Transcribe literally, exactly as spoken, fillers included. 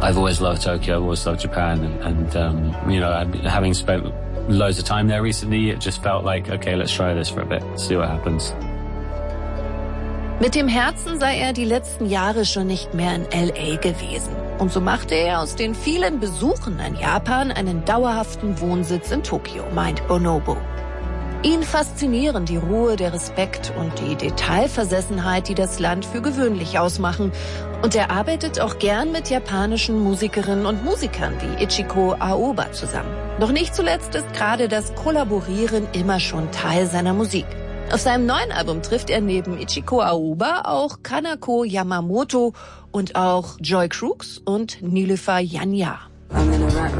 I've always loved Tokyo, I've always loved Japan, and, and um, you know, having spent loads of time there recently, it just felt like, okay, let's try this for a bit, see what happens. Mit dem Herzen sei er die letzten Jahre schon nicht mehr in L A gewesen. Und so machte er aus den vielen Besuchen in Japan einen dauerhaften Wohnsitz in Tokio, meint Bonobo. Ihn faszinieren die Ruhe, der Respekt und die Detailversessenheit, die das Land für gewöhnlich ausmachen. Und er arbeitet auch gern mit japanischen Musikerinnen und Musikern wie Ichiko Aoba zusammen. Doch nicht zuletzt ist gerade das Kollaborieren immer schon Teil seiner Musik. Auf seinem neuen Album trifft er neben Ichiko Aoba auch Kanako Yamamoto und auch Joy Crooks und Nilüfer Yanya. I'm in a rat